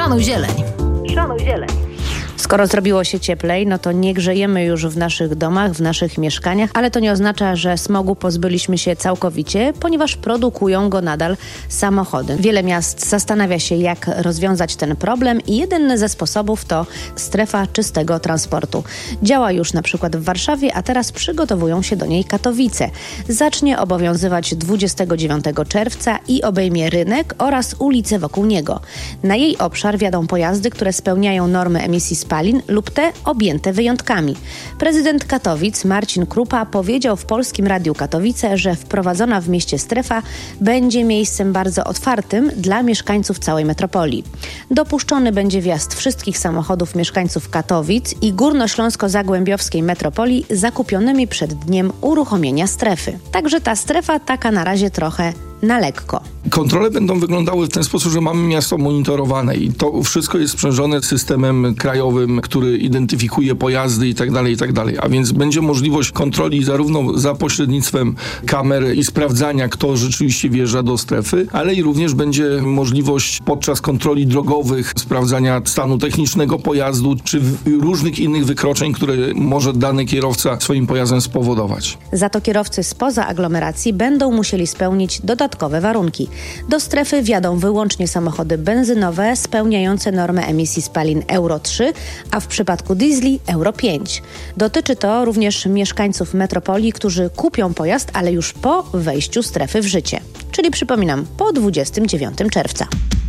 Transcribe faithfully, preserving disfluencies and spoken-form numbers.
Szanuj zieleń. Szanuj zieleń. Skoro zrobiło się cieplej, no to nie grzejemy już w naszych domach, w naszych mieszkaniach, ale to nie oznacza, że smogu pozbyliśmy się całkowicie, ponieważ produkują go nadal samochody. Wiele miast zastanawia się, jak rozwiązać ten problem i jeden ze sposobów to strefa czystego transportu. Działa już na przykład w Warszawie, a teraz przygotowują się do niej Katowice. Zacznie obowiązywać dwudziestego dziewiątego czerwca i obejmie rynek oraz ulice wokół niego. Na jej obszar wjadą pojazdy, które spełniają normy emisji spalin lub te objęte wyjątkami. Prezydent Katowic Marcin Krupa powiedział w Polskim Radiu Katowice, że wprowadzona w mieście strefa będzie miejscem bardzo otwartym dla mieszkańców całej metropolii. Dopuszczony będzie wjazd wszystkich samochodów mieszkańców Katowic i górnośląsko-zagłębiowskiej metropolii zakupionymi przed dniem uruchomienia strefy. Także ta strefa taka na razie trochę na lekko. Kontrole będą wyglądały w ten sposób, że mamy miasto monitorowane i to wszystko jest sprzężone systemem krajowym, który identyfikuje pojazdy i tak dalej, i tak dalej. A więc będzie możliwość kontroli zarówno za pośrednictwem kamer i sprawdzania, kto rzeczywiście wjeżdża do strefy, ale i również będzie możliwość podczas kontroli drogowych sprawdzania stanu technicznego pojazdu, czy różnych innych wykroczeń, które może dany kierowca swoim pojazdem spowodować. Za to kierowcy spoza aglomeracji będą musieli spełnić dodatkowe warunki. Do strefy wjadą wyłącznie samochody benzynowe spełniające normę emisji spalin Euro trzy, a w przypadku diesli Euro pięć. Dotyczy to również mieszkańców metropolii, którzy kupią pojazd, ale już po wejściu strefy w życie. Czyli przypominam, po dwudziestego dziewiątego czerwca.